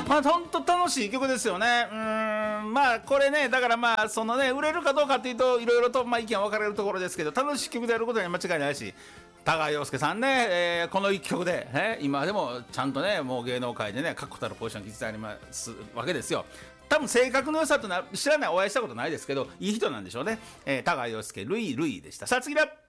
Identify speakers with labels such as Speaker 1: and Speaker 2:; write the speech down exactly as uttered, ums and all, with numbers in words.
Speaker 1: まあ本当楽しい曲ですよね。うーん、まあこれね、だからまあそのね、売れるかどうかっていうといろいろとまあ意見分かれるところですけど、楽しい曲であることには間違いないし、田川陽介さんね、えーこの一曲で、ね、今でもちゃんとね、もう芸能界でね、確固たるポジションに実際ありますわけですよ。多分性格の良さというのは知らない、お会いしたことないですけど、いい人なんでしょうね。えー、田川陽介、ルイルイでした。さあ次だ。